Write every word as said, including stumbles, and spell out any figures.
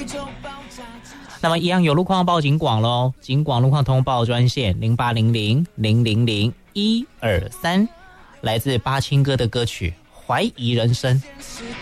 那么一样有路况报警广咯，警广路况通报专线零八零零零零零一二三，来自八青哥的歌曲《怀疑人生》。